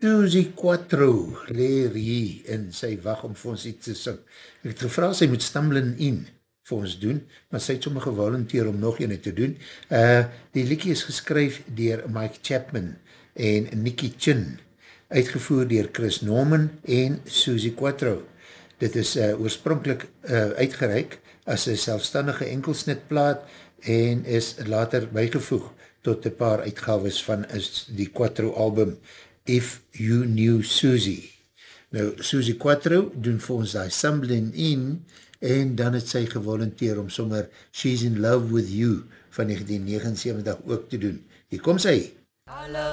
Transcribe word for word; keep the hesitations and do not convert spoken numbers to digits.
Susie Quattro leer hier in sy wag om vir ons iets te sing. Ek het gevra, sy moet Stumbling In vir ons doen, maar sy het sommer gewolunteer om nog ene te doen. Uh, die liedjie is geskryf dier Mike Chapman en Nicky Chin, uitgevoer dier Chris Norman en Susie Quattro. Dit is uh, oorspronkelijk uh, uitgereik as een selfstandige enkelsnitplaat en is later bygevoeg tot een paar uitgaves van die Quattro album If You Knew Susie. Nou, Susie Quattro doen vir ons die Stumbling In en dan het sy gewolunteer om sommer She's in Love With You van negentien negenensewentig ook te doen. Hier kom sy!